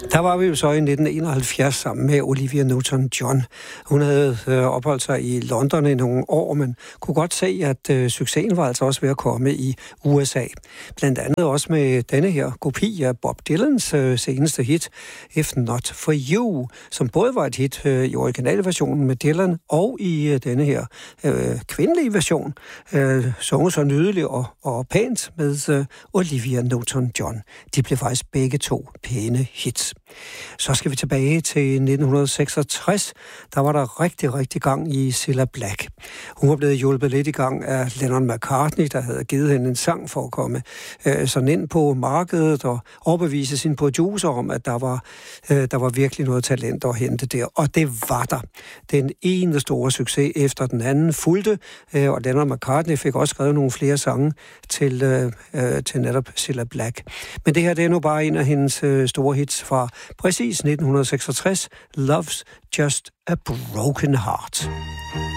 Der var vi jo så i 1971 sammen med Olivia Newton-John. Hun havde opholdt sig i London i nogle år, men kunne godt se, at succesen var altså også ved at komme i USA. Blandt andet også med denne her kopi af Bob Dylans seneste hit, If Not For You, som både var et hit i originalversionen med Dylan og i denne her kvindelige version, sunget så nydeligt og pænt med Olivia Newton-John. De blev faktisk begge to pæne hits. Så skal vi tilbage til 1966. Der var der rigtig gang i Cilla Black. Hun var blevet hjulpet lidt i gang af Lennon McCartney, der havde givet hende en sang for at komme sådan ind på markedet og overbevise sin producer om, at der var virkelig noget talent at hente der. Og det var der. Den ene store succes efter den anden fulgte, og Lennon McCartney fik også skrevet nogle flere sange til netop Cilla Black. Men det her, det er nu bare en af hendes store hits fra præcis 1966, Love's Just a Broken Heart.